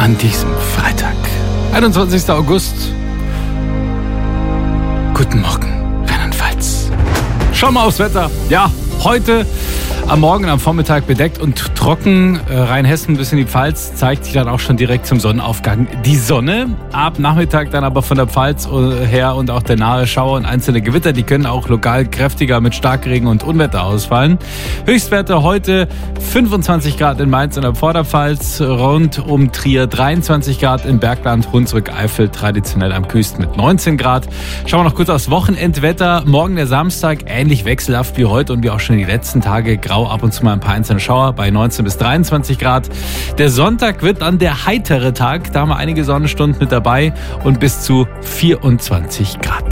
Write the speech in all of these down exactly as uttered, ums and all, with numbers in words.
an diesem Freitag, einundzwanzigster August. Guten Morgen, Rheinland-Pfalz. Schauen wir aufs Wetter. Ja, heute am Morgen, am Vormittag bedeckt und trocken. Rheinhessen bis in die Pfalz zeigt sich dann auch schon direkt zum Sonnenaufgang die Sonne. Ab Nachmittag dann aber von der Pfalz her und auch der nahe Schauer und einzelne Gewitter. Die können auch lokal kräftiger mit Starkregen und Unwetter ausfallen. Höchstwerte heute fünfundzwanzig Grad in Mainz und der Vorderpfalz, rund um Trier dreiundzwanzig Grad, im Bergland Hunsrück-Eifel traditionell am kühlsten mit neunzehn Grad. Schauen wir noch kurz aufs Wochenendwetter. Morgen der Samstag, ähnlich wechselhaft wie heute und wie auch schon die letzten Tage, grau, ab und zu mal ein paar einzelne Schauer bei neunzehn bis dreiundzwanzig Grad. Der Sonntag wird dann der heitere Tag. Da haben wir einige Sonnenstunden mit dabei und bis zu vierundzwanzig Grad.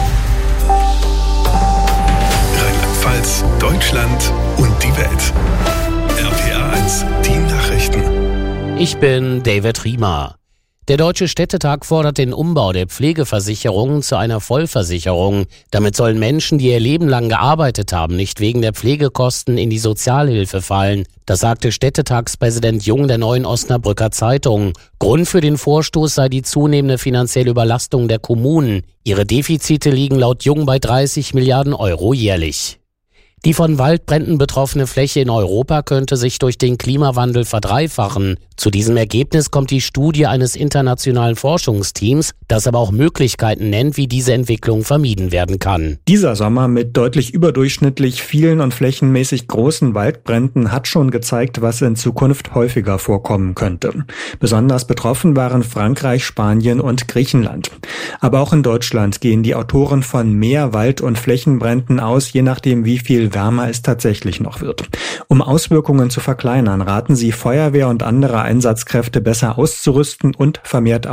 Rheinland-Pfalz, Deutschland und die Welt. R P R eins, die Nachrichten. Ich bin David Riemer. Der Deutsche Städtetag fordert den Umbau der Pflegeversicherung zu einer Vollversicherung. Damit sollen Menschen, die ihr Leben lang gearbeitet haben, nicht wegen der Pflegekosten in die Sozialhilfe fallen. Das sagte Städtetagspräsident Jung der Neuen Osnabrücker Zeitung. Grund für den Vorstoß sei die zunehmende finanzielle Überlastung der Kommunen. Ihre Defizite liegen laut Jung bei dreißig Milliarden Euro jährlich. Die von Waldbränden betroffene Fläche in Europa könnte sich durch den Klimawandel verdreifachen. Zu diesem Ergebnis kommt die Studie eines internationalen Forschungsteams, das aber auch Möglichkeiten nennt, wie diese Entwicklung vermieden werden kann. Dieser Sommer mit deutlich überdurchschnittlich vielen und flächenmäßig großen Waldbränden hat schon gezeigt, was in Zukunft häufiger vorkommen könnte. Besonders betroffen waren Frankreich, Spanien und Griechenland. Aber auch in Deutschland gehen die Autoren von mehr Wald- und Flächenbränden aus, je nachdem wie viel wärmer es tatsächlich noch wird. Um Auswirkungen zu verkleinern, raten sie, Feuerwehr und andere Einsatzkräfte besser auszurüsten und vermehrt